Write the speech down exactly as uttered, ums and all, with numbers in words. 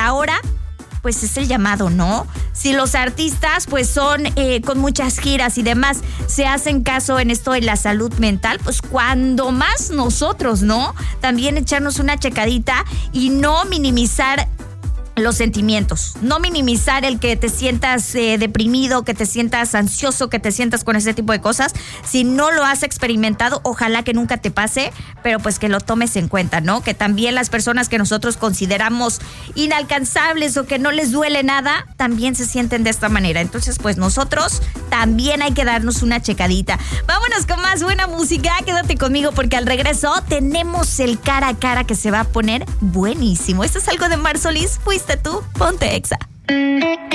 ahora pues es el llamado, ¿no? Si los artistas pues son eh, con muchas giras y demás, se hacen caso en esto de la salud mental, pues cuando más nosotros, ¿no? También echarnos una checadita y no minimizar los sentimientos, no minimizar el que te sientas eh, deprimido, que te sientas ansioso, que te sientas con ese tipo de cosas. Si no lo has experimentado, ojalá que nunca te pase, pero pues que lo tomes en cuenta, ¿no? Que también las personas que nosotros consideramos inalcanzables o que no les duele nada, también se sienten de esta manera. Entonces, pues nosotros también hay que darnos una checadita. Vámonos con más buena música, quédate conmigo porque al regreso tenemos el cara a cara que se va a poner buenísimo. Esto es algo de Mar Solís, fuiste tú, ponte Exa.